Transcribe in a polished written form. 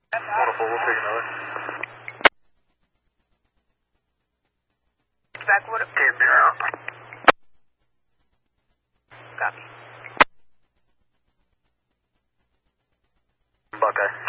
Wonderful, we'll take another. Backwood. Team zero. Copy. Buckeye.